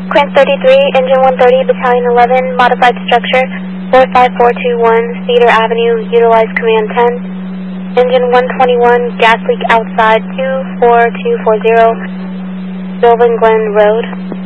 Quint 33, Engine 130, Battalion 11, Modified Structure, 45421, Cedar Avenue, Utilize Command 10. Engine 121, gas leak outside 24240, Sylvan Glen Road.